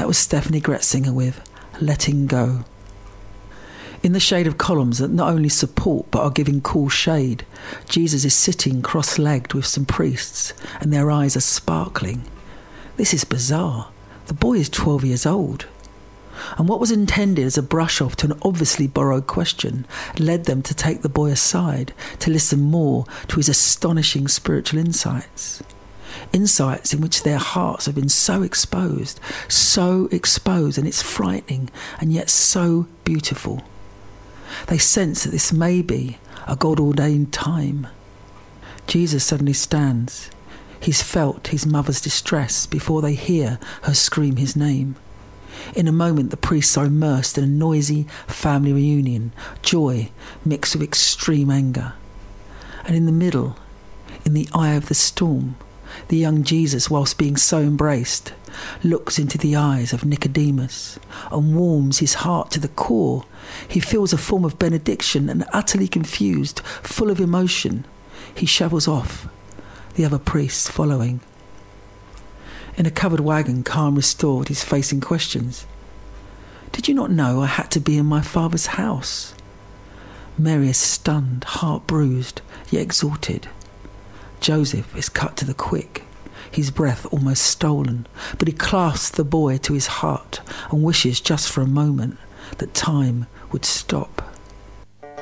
was Stephanie Gretzinger with Letting Go. In the shade of columns that not only support but are giving cool shade, Jesus is sitting cross-legged with some priests, and their eyes are sparkling. This is bizarre. The boy is 12 years old. And what was intended as a brush-off to an obviously borrowed question led them to take the boy aside to listen more to his astonishing spiritual insights. Insights in which their hearts have been so exposed, and it's frightening and yet so beautiful. They sense that this may be a God-ordained time. Jesus suddenly stands. He's felt his mother's distress before they hear her scream his name. In a moment, the priests are immersed in a noisy family reunion, joy mixed with extreme anger. And in the middle, in the eye of the storm, the young Jesus, whilst being so embraced, looks into the eyes of Nicodemus and warms his heart to the core. He feels a form of benediction, and utterly confused, full of emotion, he shovels off, the other priests following. In a covered wagon, calm restored, he's facing questions. Did you not know I had to be in my Father's house? Mary is stunned, heart bruised, yet exalted. Joseph is cut to the quick, his breath almost stolen, but he clasps the boy to his heart and wishes just for a moment that time would stop.